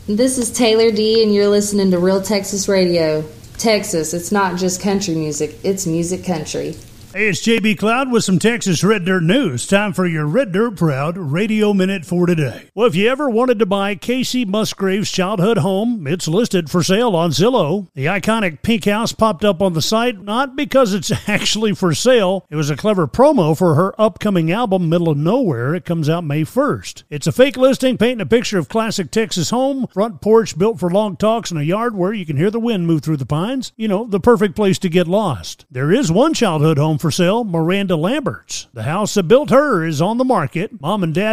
This is Taylor D, and you're listening to Real Texas Radio. Texas, it's not just country music, it's music country. Hey, it's JB Cloud with some Texas Red Dirt news. Time for your Red Dirt Proud Radio Minute for today. Well, if you ever wanted to buy Casey Musgrave's childhood home, it's listed for sale on Zillow. The iconic pink house popped up on the site, not because it's actually for sale. It was a clever promo for her upcoming album, Middle of Nowhere. It comes out May 1st. It's a fake listing painting a picture of classic Texas home, front porch built for long talks, and a yard where you can hear the wind move through the pines. You know, the perfect place to get lost. There is one childhood home for sale, Miranda Lambert's. The house that built her is on the market. Mom and Dad